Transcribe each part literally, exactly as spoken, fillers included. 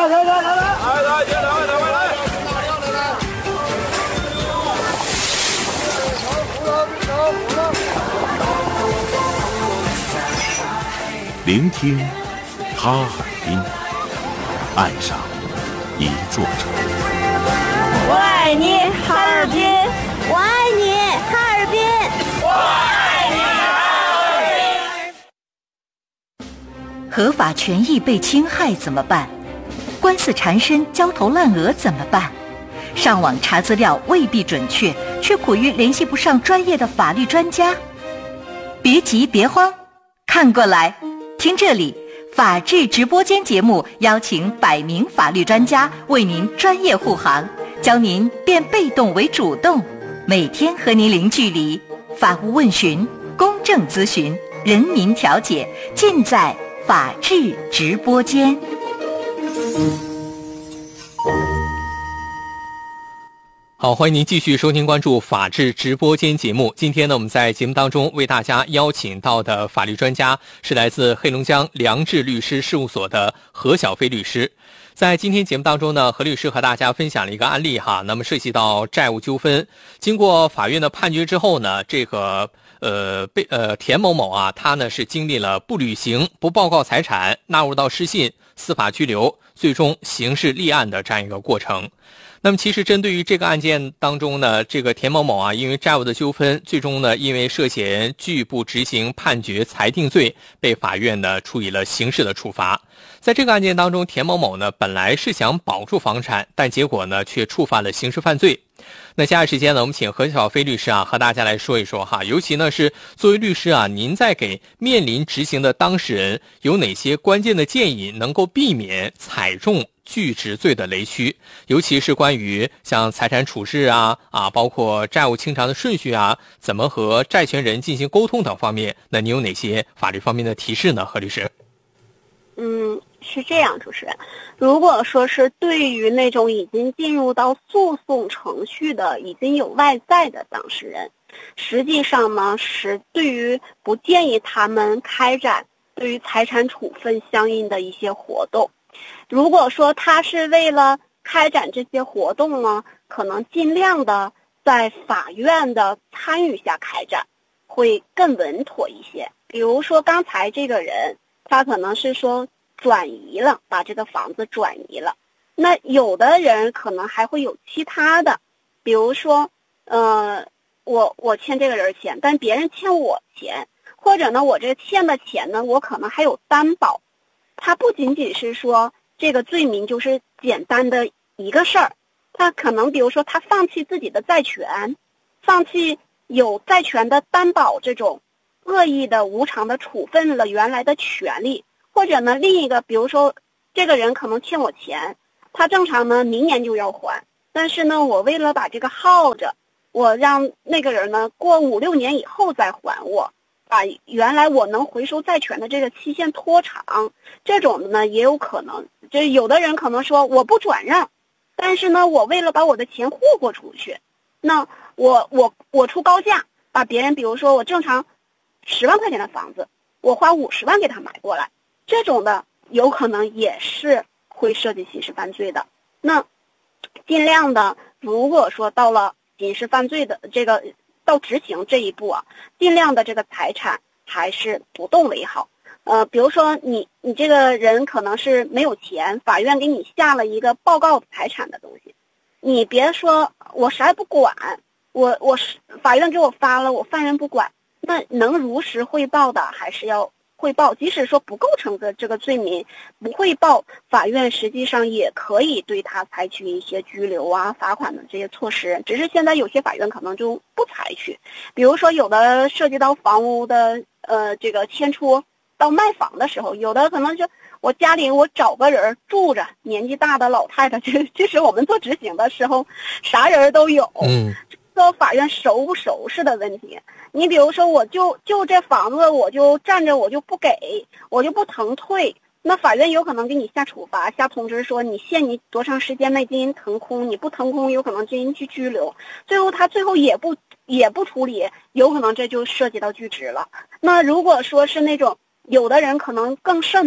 来来来来，来来进来，来来来。 聆听哈尔滨，爱上一座城。 我爱你，哈尔滨！ 我爱你，哈尔滨！ 我爱你，哈尔滨！合法权益被侵害怎么办？官司缠身、焦头烂额怎么办？上网查资料未必准确，却苦于联系不上专业的法律专家。别急，别慌，看过来。听这里，法治直播间节目邀请百名法律专家为您专业护航，教您变被动为主动，每天和您零距离，法务问询、公正咨询、人民调解，尽在法治直播间。 好，欢迎您继续收听关注法治直播间节目。今天呢，我们在节目当中为大家邀请到的法律专家是来自黑龙江良智律师事务所的何小飞律师。在今天节目当中呢，何律师和大家分享了一个案例哈，那么涉及到债务纠纷，经过法院的判决之后呢，这个呃被呃田某某啊，他呢是经历了不履行、不报告财产、纳入到失信、司法拘留，最终刑事立案的这样一个过程。那么其实针对于这个案件当中呢，这个田某某啊，因为债务的纠纷，最终呢因为涉嫌拒不执行判决裁定罪，被法院呢处以了刑事的处罚。在这个案件当中，田某某呢本来是想保住房产，但结果呢却触犯了刑事犯罪。那接下来时间呢，我们请何小飞律师啊和大家来说一说哈，尤其呢是作为律师啊，您在给面临执行的当事人有哪些关键的建议，能够避免踩中拒执罪的雷区，尤其是关于像财产处置啊啊，包括债务清偿的顺序啊，怎么和债权人进行沟通等方面，那你有哪些法律方面的提示呢？何律师？ 嗯，是这样，主持人，如果说是对于那种已经进入到诉讼程序的、已经有外在的当事人，实际上呢是对于不建议他们开展对于财产处分相应的一些活动。如果说他是为了开展这些活动呢，可能尽量的在法院的参与下开展，会更稳妥一些。比如说刚才这个人，他可能是说转移了，把这个房子转移了。那有的人可能还会有其他的，比如说，呃，我我欠这个人钱，但别人欠我钱，或者呢，我这欠的钱呢，我可能还有担保。他不仅仅是说这个罪名就是简单的一个事儿，他可能比如说他放弃自己的债权，放弃有债权的担保这种恶意的无偿的处分了原来的权利，或者呢另一个比如说这个人可能欠我钱，他正常呢明年就要还，但是呢我为了把这个耗着，我让那个人呢过五六年以后再还我，把原来我能回收债权的这个期限拖长，这种的呢也有可能。就有的人可能说我不转让，但是呢我为了把我的钱霍霍出去，那我我我出高价把别人，比如说我正常十万块钱的房子，我花五十万给他买过来，这种的有可能也是会涉及刑事犯罪的。那尽量的，如果说到了刑事犯罪的这个到执行这一步啊，尽量的这个财产还是不动为好。呃，比如说你你这个人可能是没有钱，法院给你下了一个报告财产的东西，你别说我啥也不管，我我法院给我发了，我犯人不管，那能如实汇报的还是要汇报，即使说不构成的这个罪名，不汇报，法院实际上也可以对他采取一些拘留啊、罚款的这些措施，只是现在有些法院可能就不采取。比如说有的涉及到房屋的呃这个迁出到卖房的时候，有的可能就我家里我找个人住着，年纪大的老太太，这这是我们做执行的时候啥人都有，嗯，说法院熟不熟识的问题。你比如说我就就这房子我就占着，我就不给，我就不腾退，那法院有可能给你下处罚，下通知说你限你多长时间内进行腾空，你不腾空有可能进行去拘留，最后他最后也不也不处理，有可能这就涉及到拒执了。那如果说是那种有的人可能更甚，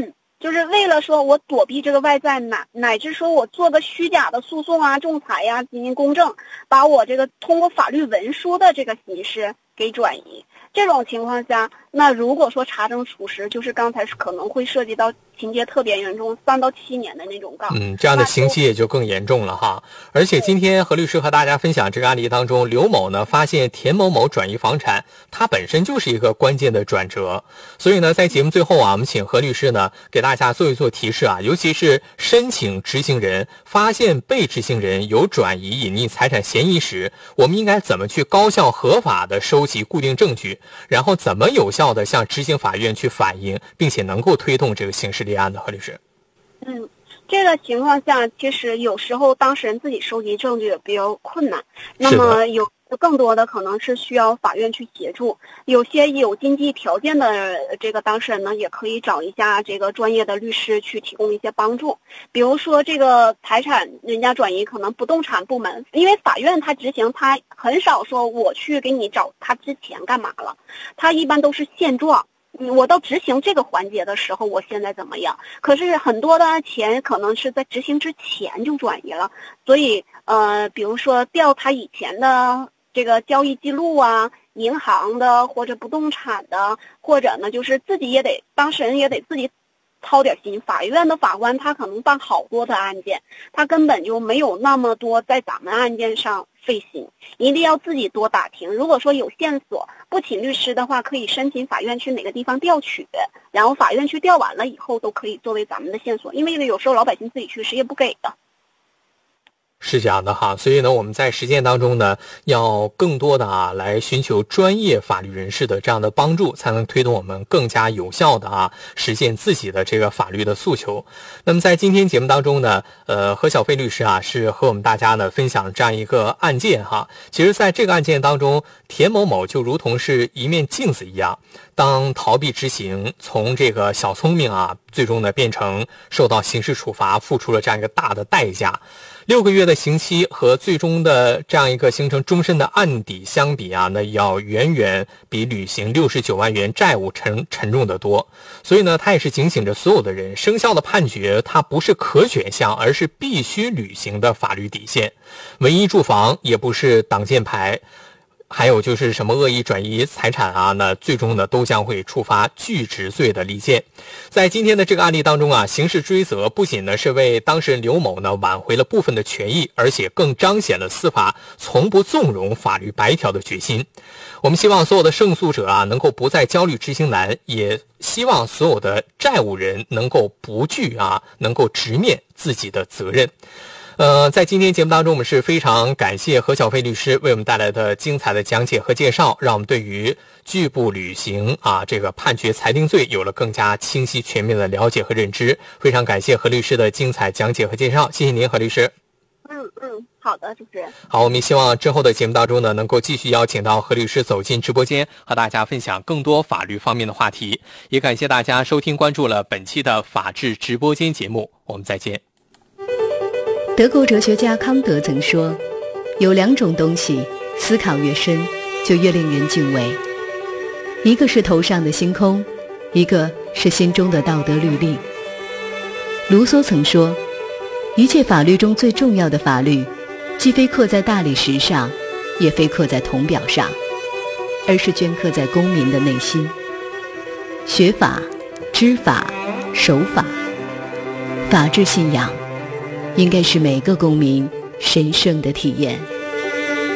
就是为了说我躲避这个外在，乃乃至说我做个虚假的诉讼啊、仲裁呀、啊、进行公证，把我这个通过法律文书的这个形式给转移。这种情况下，那如果说查证属实，就是刚才可能会涉及到情节特别严重，三到七年的那种告。 嗯，这样的刑期也就更严重了哈。而且今天何律师和大家分享这个案例当中，刘某呢发现田某某转移房产，它本身就是一个关键的转折。所以呢，在节目最后啊，我们请何律师呢给大家做一做提示啊，尤其是申请执行人发现被执行人有转移隐匿财产嫌疑时，我们应该怎么去高效合法的收集固定证据，然后怎么有效的向执行法院去反映，并且能够推动这个刑事立案的。何律师， 嗯，这个情况下，其实有时候当事人自己收集证据也比较困难，那么有更多的可能是需要法院去协助。有些有经济条件的这个当事人呢，也可以找一下这个专业的律师去提供一些帮助。比如说这个财产人家转移，可能不动产部门，因为法院他执行，他很少说我去给你找他之前干嘛了，他一般都是现状。我到执行这个环节的时候，我现在怎么样？可是很多的钱可能是在执行之前就转移了，所以呃，比如说调他以前的这个交易记录啊，银行的或者不动产的，或者呢就是自己也得当事人也得自己掏点心。法院的法官他可能办好多的案件，他根本就没有那么多在咱们案件上费心，一定要自己多打听。如果说有线索不请律师的话，可以申请法院去哪个地方调取，然后法院去调完了以后都可以作为咱们的线索，因为有时候老百姓自己去谁也不给的。 是这样的哈，所以呢，我们在实践当中呢，要更多的啊来寻求专业法律人士的这样的帮助，才能推动我们更加有效的啊实现自己的这个法律的诉求。那么在今天节目当中呢，呃，何小飞律师啊是和我们大家呢分享这样一个案件哈。其实在这个案件当中，田某某就如同是一面镜子一样，当逃避执行，从这个小聪明啊，最终呢变成受到刑事处罚，付出了这样一个大的代价。六个月的刑期和最终的这样一个形成终身的案底相比啊，那要远远比履行六十九万元债务沉沉重得多。所以呢，他也是警醒着所有的人，生效的判决它不是可选项，而是必须履行的法律底线。唯一住房也不是挡箭牌。还有就是什么恶意转移财产啊，那最终呢都将会触发巨值罪的利剑。在今天的这个案例当中啊，刑事追责不仅呢是为当事人刘某呢挽回了部分的权益，而且更彰显了司法从不纵容法律白条的决心。我们希望所有的胜诉者啊能够不再焦虑执行难，也希望所有的债务人能够不惧啊，能够直面自己的责任。呃，在今天节目当中，我们是非常感谢何小飞律师为我们带来的精彩的讲解和介绍，让我们对于拒不履行啊这个判决裁定罪有了更加清晰全面的了解和认知。非常感谢何律师的精彩讲解和介绍，谢谢您，何律师。 嗯嗯，好的，主持人。 好，我们希望之后的节目当中呢，能够继续邀请到何律师走进直播间，和大家分享更多法律方面的话题。也感谢大家收听关注了本期的法治直播间节目，我们再见。 德国哲学家康德曾说，有两种东西，思考越深，就越令人敬畏。一个是头上的星空，一个是心中的道德律例。卢梭曾说，一切法律中最重要的法律，既非刻在大理石上，也非刻在铜表上，而是镌刻在公民的内心。学法、知法、守法，法治信仰应该是每个公民神圣的体验。